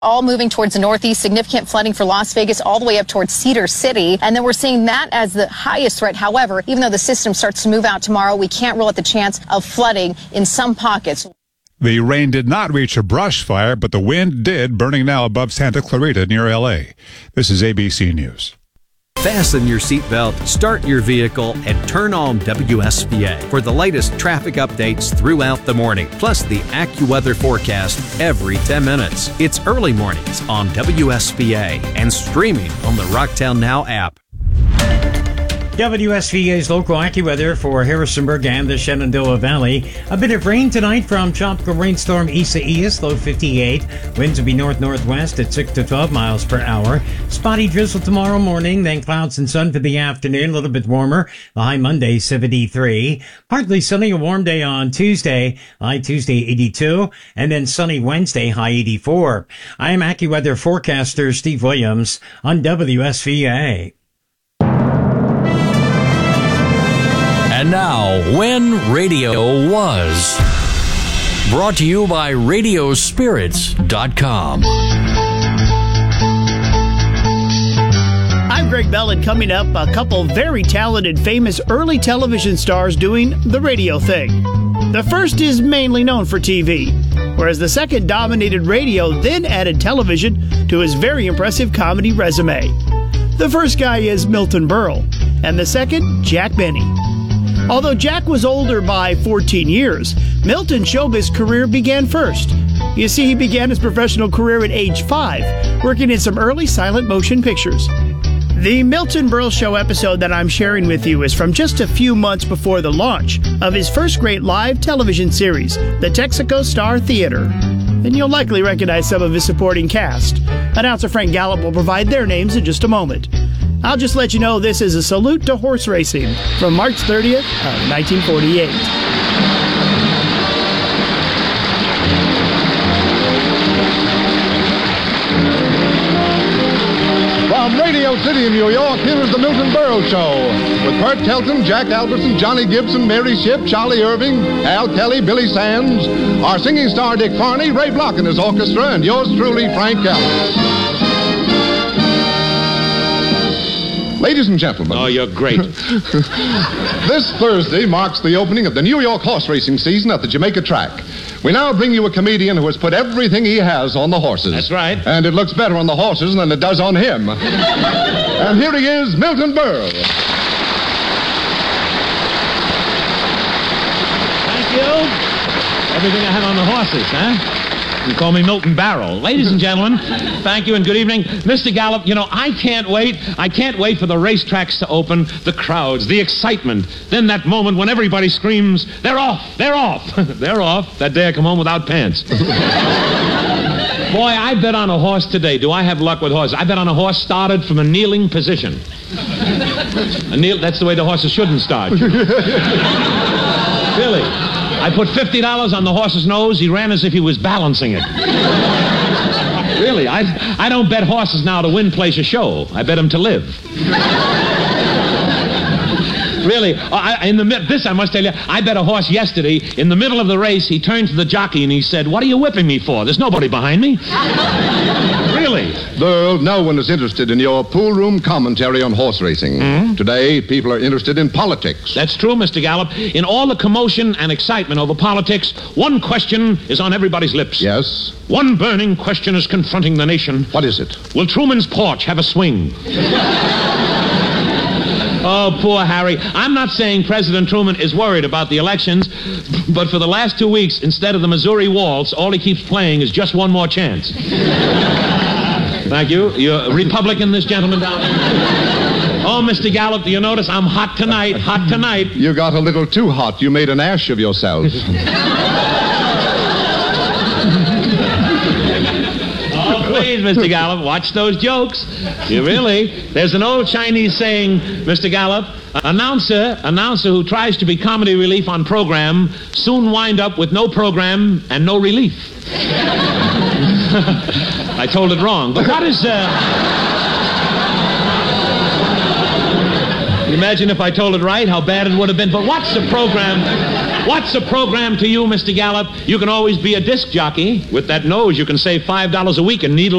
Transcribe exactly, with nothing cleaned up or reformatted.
All moving towards the northeast, significant flooding for Las Vegas all the way up towards Cedar City. And then we're seeing that as the highest threat. However, even though the system starts to move out tomorrow, we can't rule out the chance of flooding in some pockets. The rain did not reach a brush fire, but the wind did, burning now above Santa Clarita near L A. This is A B C News. Fasten your seatbelt, start your vehicle, and turn on W S V A for the latest traffic updates throughout the morning, plus the AccuWeather forecast every ten minutes. It's early mornings on W S V A and streaming on the Rocktown Now app. W S V A's local AccuWeather for Harrisonburg and the Shenandoah Valley. A bit of rain tonight from tropical rainstorm Isaias, low fifty-eight. Winds will be north-northwest at six to twelve miles per hour. Spotty drizzle tomorrow morning, then clouds and sun for the afternoon, a little bit warmer. The high Monday, seventy-three. Partly sunny, a warm day on Tuesday, high Tuesday, eighty-two. And then sunny Wednesday, high eighty-four. I am AccuWeather forecaster Steve Williams on W S V A. And now, When Radio Was. Brought to you by radio spirits dot com. I'm Greg Bell, and coming up, a couple very talented, famous early television stars doing the radio thing. The first is mainly known for T V, whereas the second dominated radio, then added television to his very impressive comedy resume. The first guy is Milton Berle, and the second, Jack Benny. Although Jack was older by fourteen years, Milton's showbiz career began first. You see, he began his professional career at age five, working in some early silent motion pictures. The Milton Berle Show episode that I'm sharing with you is from just a few months before the launch of his first great live television series, the Texaco Star Theater. And you'll likely recognize some of his supporting cast. Announcer Frank Gallup will provide their names in just a moment. I'll just let you know this is a salute to horse racing from March thirtieth of nineteen forty-eight. From Radio City in New York, here is the Milton Berle Show. With Bert Kelton, Jack Albertson, Johnny Gibson, Mary Shipp, Charlie Irving, Al Kelly, Billy Sands, our singing star Dick Farney, Ray Block and his orchestra, and yours truly, Frank Gallup. Ladies and gentlemen. Oh, you're great. This Thursday marks the opening of the New York horse racing season at the Jamaica track. We now bring you a comedian who has put everything he has on the horses. That's right. And it looks better on the horses than it does on him. And here he is, Milton Berle. Thank you. Everything I have on the horses, huh? You call me Milton Barrel. Ladies and gentlemen, thank you and good evening. Mister Gallup, you know, I can't wait. I can't wait for the racetracks to open, the crowds, the excitement. Then that moment when everybody screams, they're off, they're off. They're off. That day I come home without pants. Boy, I bet on a horse today. Do I have luck with horses? I bet on a horse started from a kneeling position. A kneel, that's the way the horses shouldn't start. Really. I put fifty dollars on the horse's nose. He ran as if he was balancing it. Really, I I don't bet horses now to win, place, or show. I bet them to live. Really, I, in the this I must tell you, I bet a horse yesterday. In the middle of the race, he turned to the jockey and he said, "What are you whipping me for? There's nobody behind me." Really? Berle, no one is interested in your pool room commentary on horse racing. Mm-hmm. Today, people are interested in politics. That's true, Mister Gallup. In all the commotion and excitement over politics, one question is on everybody's lips. Yes? One burning question is confronting the nation. What is it? Will Truman's porch have a swing? Oh, poor Harry. I'm not saying President Truman is worried about the elections, but for the last two weeks, instead of the Missouri Waltz, all he keeps playing is Just One More Chance. Thank you. You're a Republican, this gentleman down there? Oh, Mister Gallup, do you notice I'm hot tonight, hot tonight? You got a little too hot. You made an ash of yourself. Please, Mister Gallup, watch those jokes. You really. There's an old Chinese saying, Mister Gallup, announcer, announcer who tries to be comedy relief on program soon wind up with no program and no relief. I told it wrong. But what is... Uh... Imagine if I told it right, how bad it would have been. But what's the program... What's a program to you, Mister Gallup? You can always be a disc jockey. With that nose, you can save five dollars a week in needle